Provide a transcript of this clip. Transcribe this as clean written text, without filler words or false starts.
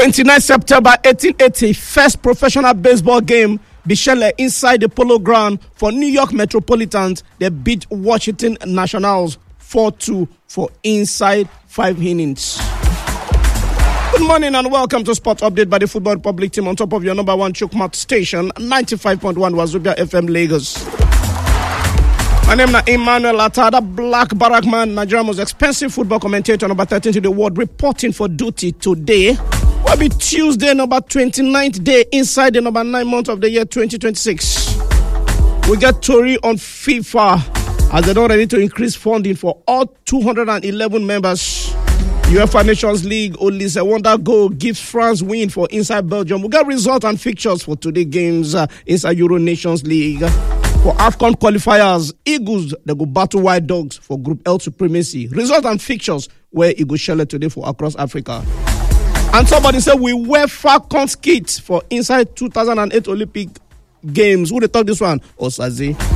29 September 1880, first professional baseball game Bichelle inside the Polo Ground for New York Metropolitans. They beat Washington Nationals 4-2 for inside 5 innings. Good morning and welcome to Sports Update by the Football Republic team on top of your number one Chukmat station, 95.1 Wazobia FM Lagos. My name is Emmanuel Atada, Black Barakman, Nigeria's most expensive football commentator, number 13 to the world, reporting for duty today. Will be Tuesday, number 29th day inside the number 9 month of the year 2026. We get Tory on FIFA as they're not ready to increase funding for all 211 members. UEFA Nations League, Olise Wonder goal gives France win for inside Belgium. We got results and fixtures for today's games inside Euro Nations League. For AFCON qualifiers, Eagles, they go battle White Dogs for Group L supremacy. Results and fixtures where Eagles share today for across Africa. And somebody said we wear Falcons kits for inside 2008 Olympic Games. Who they talk this one? Osaze.